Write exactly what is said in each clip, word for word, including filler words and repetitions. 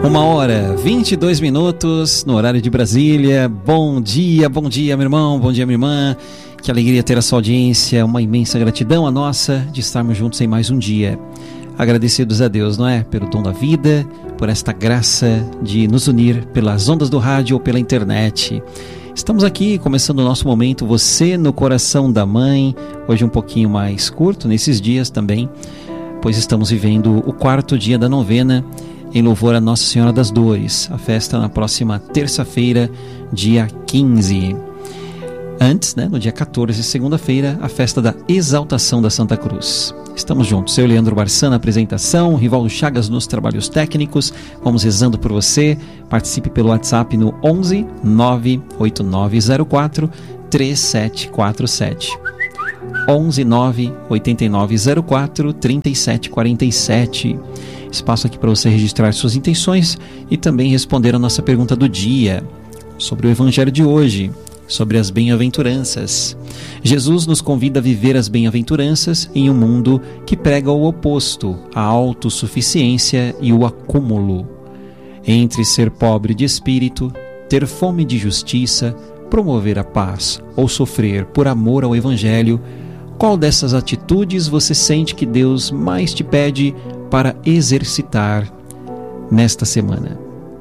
Uma hora, vinte e dois minutos no horário de Brasília. Bom dia, bom dia, meu irmão, bom dia, minha irmã. Que alegria ter a sua audiência, uma imensa gratidão a nossa de estarmos juntos em mais um dia. Agradecidos a Deus, não é? Pelo dom da vida, por esta graça de nos unir pelas ondas do rádio ou pela internet. Estamos aqui começando o nosso momento, Você no Coração da Mãe, hoje um pouquinho mais curto, nesses dias também, pois estamos vivendo o quarto dia da novena em louvor a Nossa Senhora das Dores, a festa na próxima terça-feira, dia quinze. Antes, né, no dia quatorze, segunda-feira, a festa da Exaltação da Santa Cruz. Estamos juntos, eu, Leandro Barçan, na apresentação, Rivaldo Chagas nos trabalhos técnicos. Vamos rezando por você. Participe pelo WhatsApp no onze nove oito nove zero quatro três sete quatro sete. onze nove oito nove zero quatro três sete quatro sete. Espaço aqui para você registrar suas intenções e também responder a nossa pergunta do dia sobre o Evangelho de hoje, sobre as bem-aventuranças. Jesus nos convida a viver as bem-aventuranças em um mundo que prega o oposto, a autossuficiência e o acúmulo. Entre ser pobre de espírito, ter fome de justiça, promover a paz ou sofrer por amor ao Evangelho, qual dessas atitudes você sente que Deus mais te pede para exercitar nesta semana?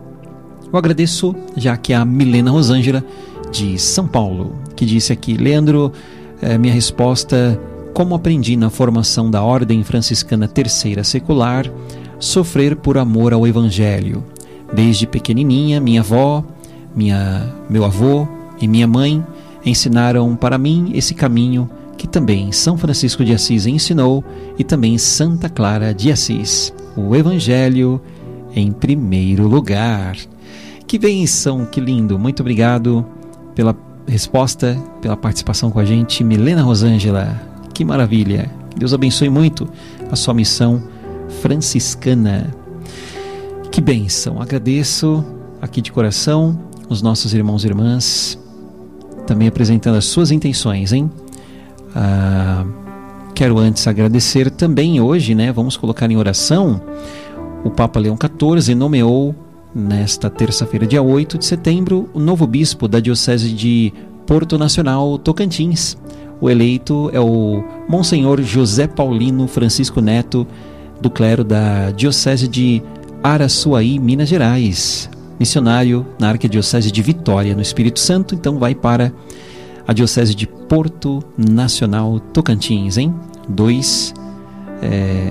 Eu agradeço, já que a Milena Rosângela, de São Paulo, que disse aqui: Leandro, é, minha resposta: como aprendi na formação da Ordem Franciscana Terceira Secular, sofrer por amor ao Evangelho. Desde pequenininha, minha avó, minha, meu avô e minha mãe ensinaram para mim esse caminho que também São Francisco de Assis ensinou e também Santa Clara de Assis. O Evangelho em primeiro lugar. Que bênção, que lindo. Muito obrigado pela resposta, pela participação com a gente, Milena Rosângela. Que maravilha. Deus abençoe muito a sua missão franciscana. Que bênção. Agradeço aqui de coração os nossos irmãos e irmãs também apresentando as suas intenções, hein? Ah, quero antes agradecer também hoje, né? Vamos colocar em oração. O Papa Leão quatorze nomeou nesta terça-feira, dia oito de setembro, o novo bispo da Diocese de Porto Nacional, Tocantins. O eleito é o Monsenhor José Paulino Francisco Neto, do clero da Diocese de Araçuaí, Minas Gerais. Missionário na Arquidiocese de Vitória, no Espírito Santo. Então vai para a Diocese de Porto Nacional, Tocantins, hein? Dois é,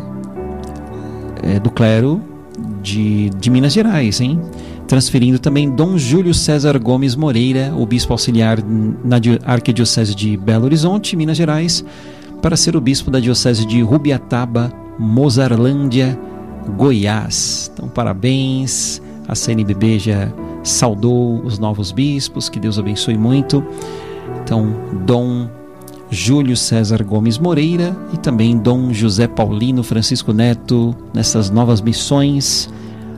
é, do clero de, de Minas Gerais, hein? Transferindo também Dom Júlio César Gomes Moreira, o bispo auxiliar na Arquidiocese de Belo Horizonte, Minas Gerais, para ser o bispo da Diocese de Rubiataba, Mozarlândia, Goiás. Então, parabéns. A C N B B já saudou os novos bispos, que Deus abençoe muito. Então, Dom Júlio César Gomes Moreira e também Dom José Paulino Francisco Neto, nessas novas missões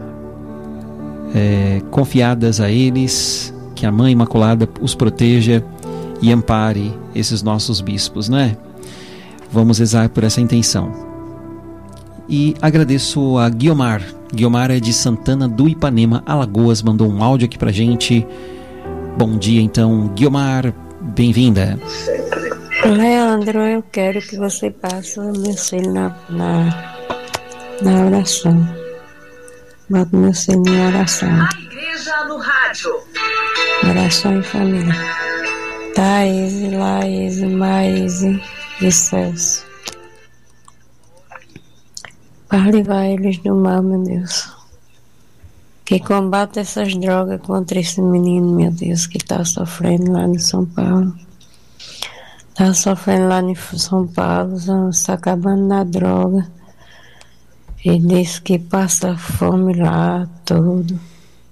é, confiadas a eles, que a Mãe Imaculada os proteja e ampare esses nossos bispos, não é? Vamos rezar por essa intenção. E agradeço a Guiomar. Guiomar é de Santana do Ipanema, Alagoas, mandou um áudio aqui pra gente. Bom dia, então, Guiomar. Bem-vinda. Leandro, eu quero que você passe o meu filho na, na, na oração. Bota meu filho em oração. A igreja no rádio. Oração em família. Thaís, Laís, Maíse e Celso. Para livrar eles do mal, meu Deus. Que combate essas drogas contra esse menino, meu Deus, que está sofrendo lá em São Paulo. Está sofrendo lá em São Paulo, está acabando na droga. Ele disse que passa fome lá, tudo.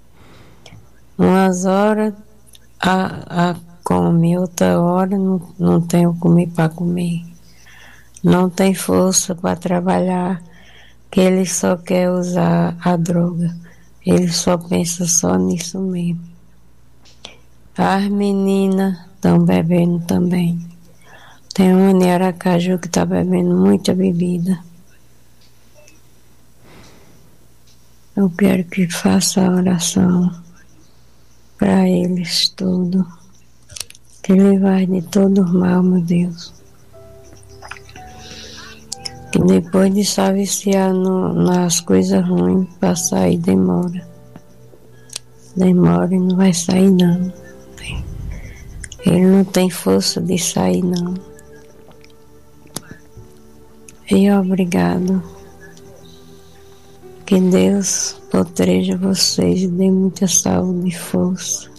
Umas horas a, a come, outra hora não, não tem o comer para comer. Não tem força para trabalhar, que ele só quer usar a droga. Ele só pensa só nisso mesmo. As meninas estão bebendo também. Tem uma em Aracaju que está bebendo muita bebida. Eu quero que faça a oração para eles tudo. Que livrar de todo o mal, meu Deus. Que depois de se viciar no, nas coisas ruins, para sair demora. Demora e não vai sair não. Ele não tem força de sair não. E obrigado. Que Deus proteja vocês e dê muita saúde e força.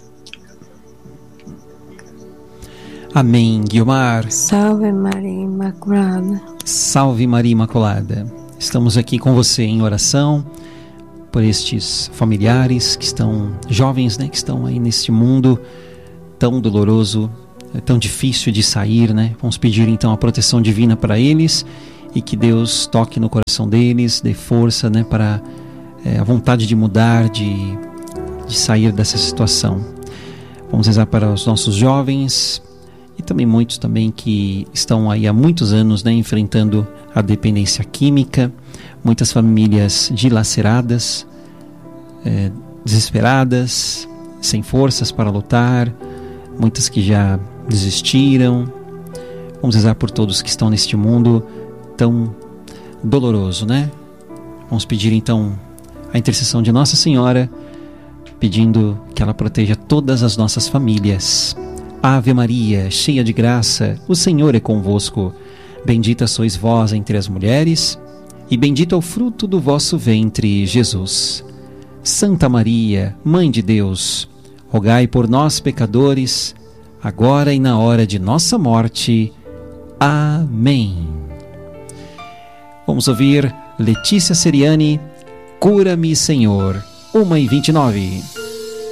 Amém, Guilmar. Salve Maria Imaculada. Salve Maria Imaculada. Estamos aqui com você em oração por estes familiares que estão, jovens, né, que estão aí neste mundo tão doloroso, tão difícil de sair, né? Vamos pedir então a proteção divina para eles e que Deus toque no coração deles, dê força, né, para é, a vontade de mudar, de, de sair dessa situação. Vamos rezar para os nossos jovens e também muitos também que estão aí há muitos anos, né, enfrentando a dependência química, muitas famílias dilaceradas, é, desesperadas, sem forças para lutar, muitas que já desistiram. Vamos rezar por todos que estão neste mundo tão doloroso, né? Vamos pedir então a intercessão de Nossa Senhora, pedindo que ela proteja todas as nossas famílias. Ave Maria, cheia de graça, o Senhor é convosco. Bendita sois vós entre as mulheres, e bendito é o fruto do vosso ventre, Jesus. Santa Maria, Mãe de Deus, rogai por nós, pecadores, agora e na hora de nossa morte. Amém. Vamos ouvir Letícia Seriani, Cura-me, Senhor, uma e vinte e nove.